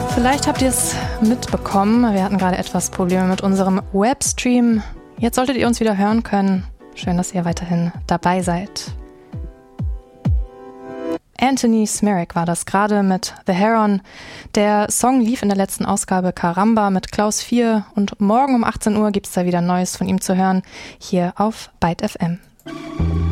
Vielleicht habt ihr es mitbekommen, wir hatten gerade etwas Probleme mit unserem Webstream. Jetzt solltet ihr uns wieder hören können. Schön, dass ihr weiterhin dabei seid. Anthony Smirik war das gerade mit The Heron. Der Song lief in der letzten Ausgabe Caramba mit Klaus 4 und morgen um 18 Uhr gibt es da wieder Neues von ihm zu hören, hier auf Byte FM.